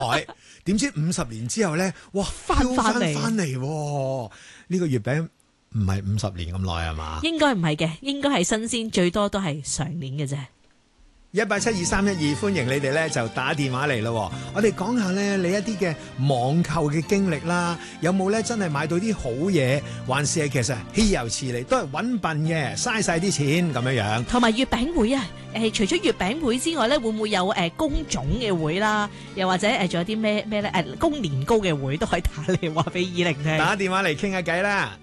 海，點知50年之後咧，哇， 翻翻嚟喎！呢個月餅唔係50年咁耐係嘛？ 應該唔係嘅，應該係新鮮，最多都係上年嘅啫。 1872312，歡迎你哋咧就打電話嚟咯。我哋講下咧你一啲嘅網購嘅經歷啦，有冇咧真係買到啲好嘢，還是係其實豈有此理，都係揾笨嘅，嘥晒啲錢咁樣樣。 同埋月餅會啊，除咗月餅會之外咧，會唔會有工種嘅會啦？又或者仲有啲咩咧？供年糕嘅會都可以打嚟話俾2零聽。 打電話嚟傾下偈啦。